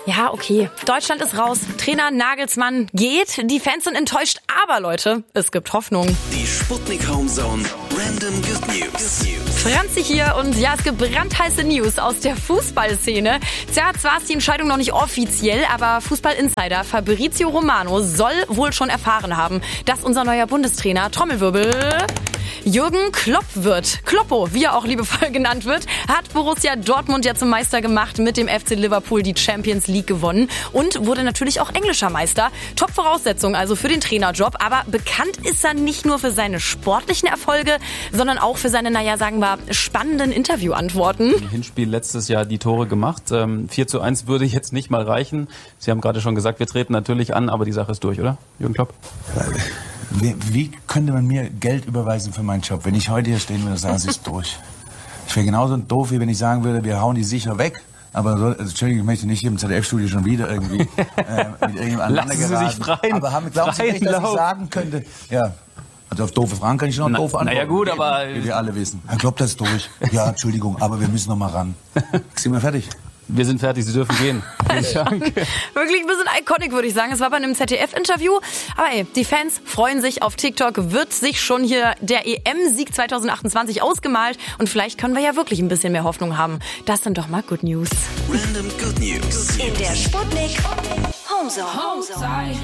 Ja, okay. Deutschland ist raus. Trainer Nagelsmann geht. Die Fans sind enttäuscht. Aber Leute, es gibt Hoffnung. Die Sputnik Homezone Random Good News. Franzi hier und ja, es gibt brandheiße News aus der Fußballszene. Tja, zwar ist die Entscheidung noch nicht offiziell, aber Fußball-Insider Fabrizio Romano soll wohl schon erfahren haben, dass unser neuer Bundestrainer, Trommelwirbel, Jürgen Klopp wird. Kloppo, wie er auch liebevoll genannt wird, hat Borussia Dortmund ja zum Meister gemacht, mit dem FC Liverpool die Champions League gewonnen und wurde natürlich auch englischer Meister. Top-Voraussetzung also für den Trainerjob, aber bekannt ist er nicht nur für seine sportlichen Erfolge, sondern auch für seine, sagen wir, spannenden Interviewantworten. Im Hinspiel letztes Jahr die Tore gemacht. 4:1 würde jetzt nicht mal reichen. Sie haben gerade schon gesagt, wir treten natürlich an, aber die Sache ist durch, oder, Jürgen Klopp? Wie könnte man mir Geld überweisen für meinen Job? Wenn ich heute hier stehen würde und sagen, es ist durch. Ich wäre genauso doof, wie wenn ich sagen würde, wir hauen die sicher weg. Aber so, Entschuldigung, ich möchte nicht hier im ZDF-Studio schon wieder irgendwie mit irgendjemandem aneinander geraten. Lassen Sie sich freien, aber glauben Sie nicht, dass ich sagen könnte, ja, also auf doofe Fragen kann ich noch doof antworten. Naja gut, aber... Wie wir alle wissen. Herr Klopp, das ist durch. Ja, Entschuldigung, aber wir müssen noch mal ran. Sind wir fertig? Wir sind fertig, Sie dürfen gehen. Vielen Dank. Wirklich ein bisschen iconic, würde ich sagen. Es war bei einem ZDF-Interview. Aber ey, die Fans freuen sich. Auf TikTok wird sich schon hier der EM-Sieg 2028 ausgemalt. Und vielleicht können wir ja wirklich ein bisschen mehr Hoffnung haben. Das sind doch mal Good News. Random Good News. In der Sputnik Homezone.